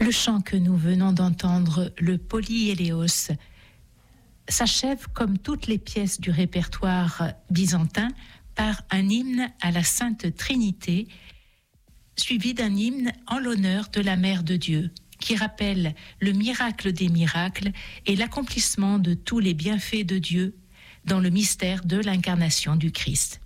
Le chant que nous venons d'entendre, le Polyéléos, s'achève comme toutes les pièces du répertoire byzantin par un hymne à la Sainte Trinité, suivi d'un hymne en l'honneur de la Mère de Dieu, qui rappelle le miracle des miracles et l'accomplissement de tous les bienfaits de Dieu dans le mystère de l'incarnation du Christ.